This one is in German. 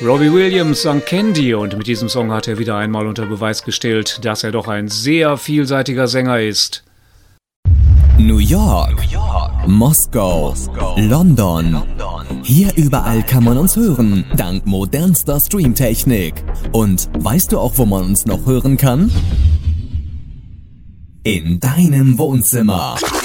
Robbie Williams sang Candy und mit diesem Song hat er wieder einmal unter Beweis gestellt, dass er doch ein sehr vielseitiger Sänger ist. New York, Moskau, London. Hier überall kann man uns hören, dank modernster Streamtechnik. Und weißt du auch, wo man uns noch hören kann? In deinem Wohnzimmer.